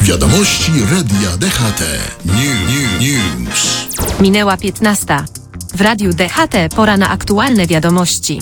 Wiadomości Radia DHT. News. Minęła 15. W Radiu DHT pora na aktualne wiadomości.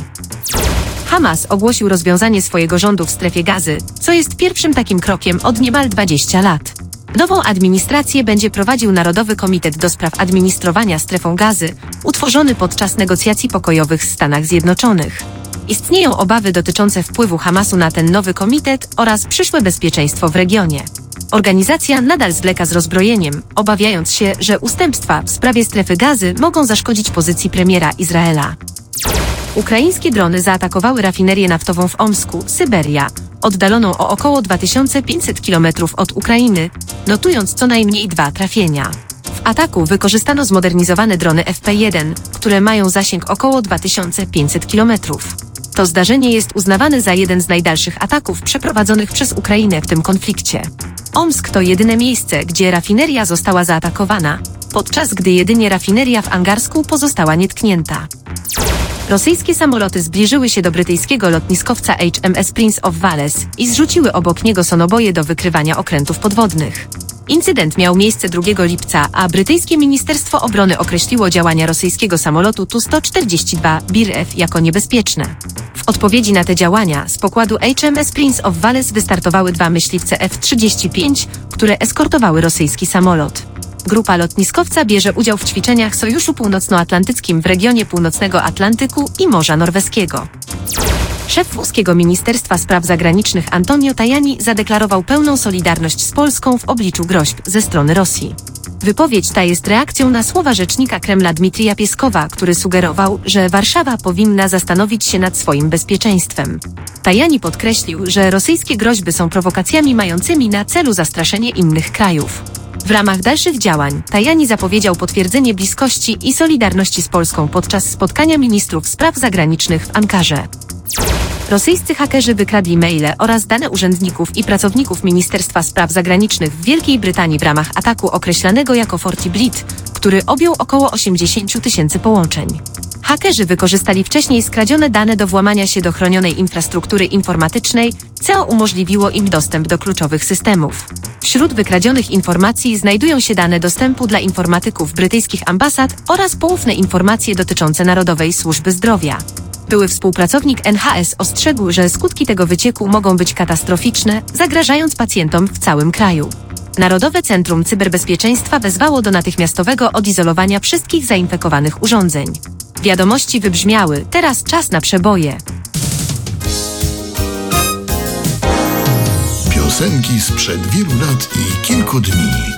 Hamas ogłosił rozwiązanie swojego rządu w strefie Gazy, co jest pierwszym takim krokiem od niemal 20 lat. Nową administrację będzie prowadził Narodowy Komitet do Spraw Administrowania Strefą Gazy, utworzony podczas negocjacji pokojowych w Stanach Zjednoczonych. Istnieją obawy dotyczące wpływu Hamasu na ten nowy komitet oraz przyszłe bezpieczeństwo w regionie. Organizacja nadal zwleka z rozbrojeniem, obawiając się, że ustępstwa w sprawie strefy Gazy mogą zaszkodzić pozycji premiera Izraela. Ukraińskie drony zaatakowały rafinerię naftową w Omsku, Syberia, oddaloną o około 2500 km od Ukrainy, notując co najmniej 2 trafienia. W ataku wykorzystano zmodernizowane drony FP1, które mają zasięg około 2500 km. To zdarzenie jest uznawane za jeden z najdalszych ataków przeprowadzonych przez Ukrainę w tym konflikcie. Omsk to jedyne miejsce, gdzie rafineria została zaatakowana, podczas gdy jedynie rafineria w Angarsku pozostała nietknięta. Rosyjskie samoloty zbliżyły się do brytyjskiego lotniskowca HMS Prince of Wales i zrzuciły obok niego sonoboje do wykrywania okrętów podwodnych. Incydent miał miejsce 2 lipca, a brytyjskie Ministerstwo Obrony określiło działania rosyjskiego samolotu Tu-142 Bir-F jako niebezpieczne. W odpowiedzi na te działania z pokładu HMS Prince of Wales wystartowały 2 myśliwce F-35, które eskortowały rosyjski samolot. Grupa lotniskowca bierze udział w ćwiczeniach Sojuszu Północnoatlantyckim w regionie Północnego Atlantyku i Morza Norweskiego. Szef włoskiego Ministerstwa Spraw Zagranicznych Antonio Tajani zadeklarował pełną solidarność z Polską w obliczu groźb ze strony Rosji. Wypowiedź ta jest reakcją na słowa rzecznika Kremla Dmitrija Pieskowa, który sugerował, że Warszawa powinna zastanowić się nad swoim bezpieczeństwem. Tajani podkreślił, że rosyjskie groźby są prowokacjami mającymi na celu zastraszenie innych krajów. W ramach dalszych działań Tajani zapowiedział potwierdzenie bliskości i solidarności z Polską podczas spotkania ministrów spraw zagranicznych w Ankarze. Rosyjscy hakerzy wykradli maile oraz dane urzędników i pracowników Ministerstwa Spraw Zagranicznych w Wielkiej Brytanii w ramach ataku określanego jako FortiBlitz, który objął około 80 000 połączeń. Hakerzy wykorzystali wcześniej skradzione dane do włamania się do chronionej infrastruktury informatycznej, co umożliwiło im dostęp do kluczowych systemów. Wśród wykradzionych informacji znajdują się dane dostępu dla informatyków brytyjskich ambasad oraz poufne informacje dotyczące Narodowej Służby Zdrowia. Były współpracownik NHS ostrzegł, że skutki tego wycieku mogą być katastroficzne, zagrażając pacjentom w całym kraju. Narodowe Centrum Cyberbezpieczeństwa wezwało do natychmiastowego odizolowania wszystkich zainfekowanych urządzeń. Wiadomości wybrzmiały, teraz czas na przeboje. Piosenki sprzed wielu lat i kilku dni.